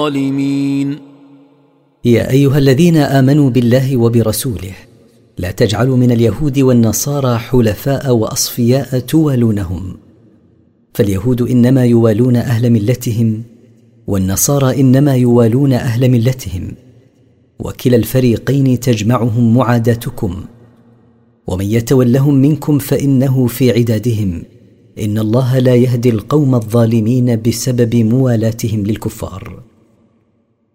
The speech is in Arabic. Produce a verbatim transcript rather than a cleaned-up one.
الظالمين. يا أيها الذين آمنوا بالله وبرسوله لا تجعلوا من اليهود والنصارى حلفاء وأصفياء توالونهم، فاليهود إنما يوالون أهل ملتهم، والنصارى إنما يوالون أهل ملتهم، وكلا الفريقين تجمعهم معاداتكم، ومن يتولهم منكم فإنه في عدادهم، إن الله لا يهدي القوم الظالمين بسبب موالاتهم للكفار.